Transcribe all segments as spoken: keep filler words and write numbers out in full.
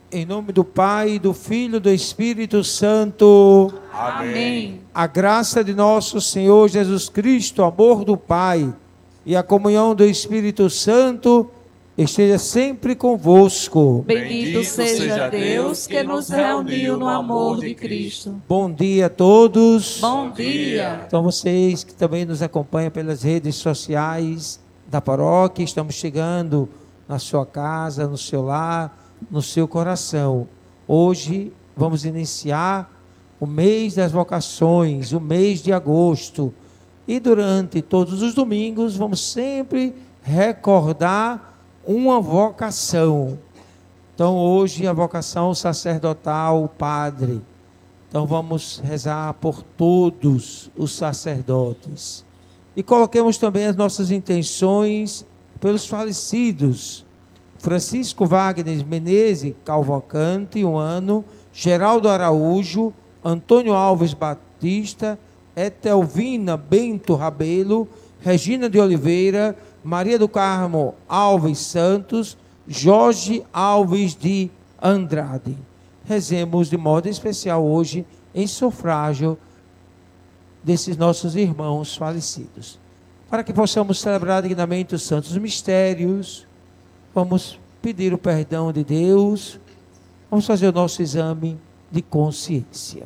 Em nome do Pai, do Filho e do Espírito Santo. Amém. A graça de nosso Senhor Jesus Cristo, o amor do Pai e a comunhão do Espírito Santo esteja sempre convosco. Bendito seja Deus que nos reuniu no amor de Cristo. Bom dia a todos. Bom dia. Então vocês que também nos acompanham pelas redes sociais da paróquia, estamos chegando na sua casa, no seu lar, no seu coração. Hoje vamos iniciar o mês das vocações, o mês de agosto. E durante todos os domingos vamos sempre recordar uma vocação. Então hoje a vocação sacerdotal, padre. Então vamos rezar por todos os sacerdotes. E coloquemos também as nossas intenções pelos falecidos. Francisco Wagner Menezes Calvocante, um ano. Geraldo Araújo, Antônio Alves Batista, Etelvina Bento Rabelo, Regina de Oliveira, Maria do Carmo Alves Santos, Jorge Alves de Andrade. Rezemos de modo especial hoje em sufrágio desses nossos irmãos falecidos. Para que possamos celebrar dignamente os santos mistérios, vamos pedir o perdão de Deus, vamos fazer o nosso exame de consciência.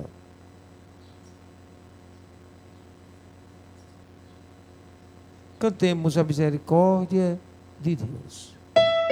Cantemos a misericórdia de Deus.